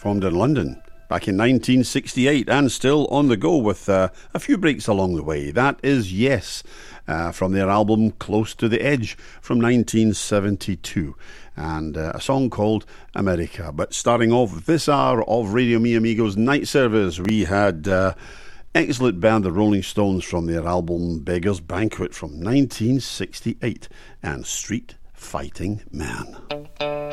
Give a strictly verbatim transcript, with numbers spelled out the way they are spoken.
formed in London back in nineteen sixty-eight and still on the go with uh, a few breaks along the way. That is Yes, uh, from their album Close to the Edge from nineteen seventy-two, and uh, a song called America. But starting off this hour of Radio Mi Amigos Night Service, we had uh, excellent band the Rolling Stones from their album Beggar's Banquet from nineteen sixty-eight and Street Fighting Man.